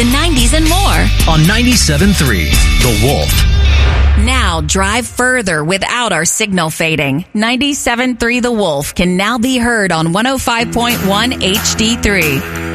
the 90s, and more. On 97.3, The Wolf. Now drive further without our signal fading. 97.3 The Wolf can now be heard on 105.1 HD3.